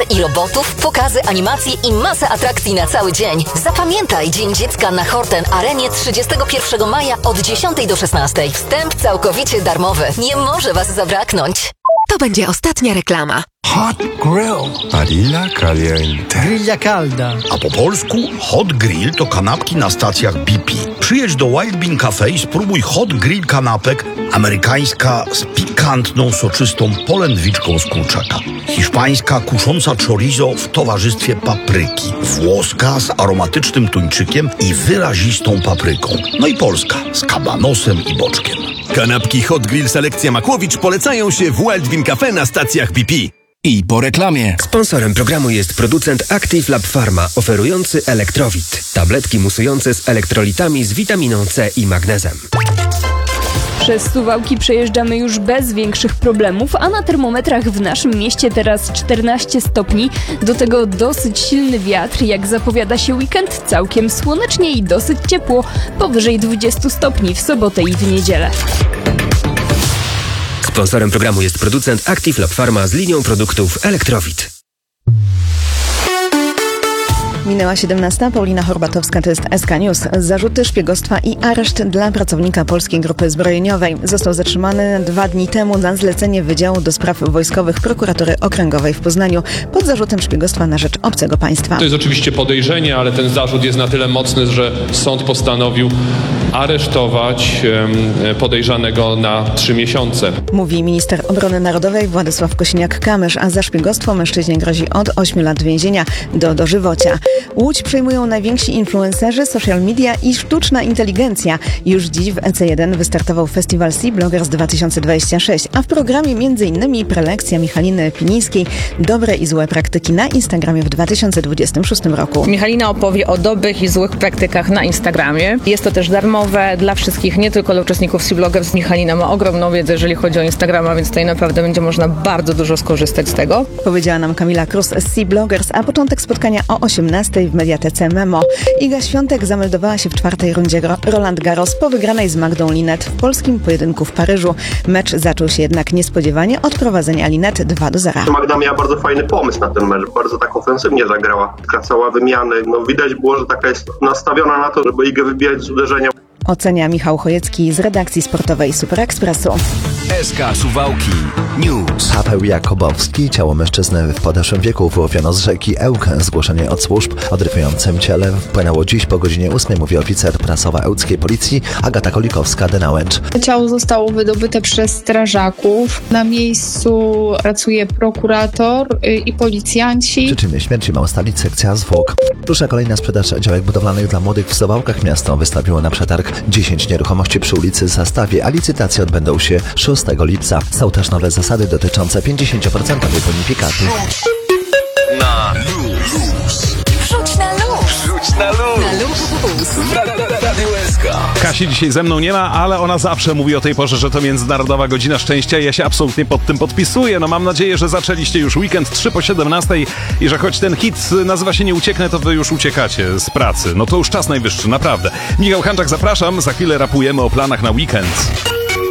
i robotów, pokazy animacji i masę atrakcji na cały dzień. Zapamiętaj Dzień Dziecka na Horten Arenie 31 maja od 10 do 16. Wstęp całkowicie darmowy. Nie może Was zabraknąć. To będzie ostatnia reklama. Hot Grill. Barilla caliente. Grilla calda. A po polsku Hot Grill to kanapki na stacjach BP. Przyjedź do Wild Bean Cafe i spróbuj Hot Grill kanapek, amerykańska z pikantną, soczystą polędwiczką z kurczaka. Hiszpańska kusząca chorizo w towarzystwie papryki. Włoska z aromatycznym tuńczykiem i wyrazistą papryką. No i polska z kabanosem i boczkiem. Kanapki Hot Grill Selekcja Makłowicz polecają się w Wild Bean Cafe na stacjach BP. I po reklamie. Sponsorem programu jest producent Active Lab Pharma, oferujący Elektrowit. Tabletki musujące z elektrolitami z witaminą C i magnezem. Przez Suwałki przejeżdżamy już bez większych problemów, a na termometrach w naszym mieście teraz 14 stopni. Do tego dosyć silny wiatr, jak zapowiada się weekend, całkiem słonecznie i dosyć ciepło, powyżej 20 stopni w sobotę i w niedzielę. Sponsorem programu jest producent Active Lab Pharma z linią produktów Elektrowit. Minęła 17. Paulina Horbatowska, to jest SK News. Zarzuty szpiegostwa i areszt dla pracownika Polskiej Grupy Zbrojeniowej. Został zatrzymany 2 dni temu na zlecenie Wydziału do Spraw Wojskowych Prokuratury Okręgowej w Poznaniu pod zarzutem szpiegostwa na rzecz obcego państwa. To jest oczywiście podejrzenie, ale ten zarzut jest na tyle mocny, że sąd postanowił aresztować podejrzanego na 3 miesiące. Mówi minister obrony narodowej Władysław Kosiniak-Kamysz, a za szpiegostwo mężczyźnie grozi od 8 lat więzienia do dożywocia. Łódź przejmują najwięksi influencerzy, social media i sztuczna inteligencja. Już dziś w EC1 wystartował festiwal Sea Bloggers 2026, a w programie m.in. prelekcja Michaliny Pinińskiej Dobre i złe praktyki na Instagramie w 2026 roku. Michalina opowie o dobrych i złych praktykach na Instagramie. Jest to też darmowe dla wszystkich, nie tylko dla uczestników Sea Bloggers. Michalina ma ogromną wiedzę, jeżeli chodzi o Instagrama, więc tutaj naprawdę będzie można bardzo dużo skorzystać z tego. Powiedziała nam Kamila Krus z Sea Bloggers, a początek spotkania o 18 w mediatece Memo. Iga Świątek zameldowała się w 4. rundzie Roland Garros po wygranej z Magdą Linette w polskim pojedynku w Paryżu. Mecz zaczął się jednak niespodziewanie od prowadzenia Linette 2-0. Magda miała bardzo fajny pomysł na ten mecz, bardzo tak ofensywnie zagrała, skracała wymiany. Widać było, że taka jest nastawiona na to, żeby Igę wybijać z uderzenia. Ocenia Michał Chojecki z redakcji sportowej Super Expressu. SK Suwałki News. Paweł Jakubowski. Ciało mężczyzny w podeszłym wieku wyłowiono z rzeki Ełk. Zgłoszenie od służb o dryfującym ciele wpłynęło dziś po godzinie 8, mówi oficer prasowa ełckiej policji Agata Kolikowska-Denałęcz. Ciało zostało wydobyte przez strażaków. Na miejscu pracuje prokurator i policjanci. Przyczyny śmierci ma ustalić sekcja zwłok. Rusza kolejna sprzedaż działek budowlanych dla młodych w Suwałkach. Miasto wystawiło na przetarg 10 nieruchomości przy ulicy Zastawie, a licytacje odbędą się 6 lipca. Są też nowe zasady dotyczące 50% bonifikaty. Na luz. Wrzuć na luz. Rzuć na luz. Na luz. Radio SK. Kasi dzisiaj ze mną nie ma, ale ona zawsze mówi o tej porze, że to Międzynarodowa Godzina Szczęścia i ja się absolutnie pod tym podpisuję. No mam nadzieję, że zaczęliście już weekend 3 po 17 i że choć ten hit nazywa się Nie ucieknę, to wy już uciekacie z pracy. No to już czas najwyższy, naprawdę. Michał Hanczak, zapraszam. Za chwilę rapujemy o planach na weekend.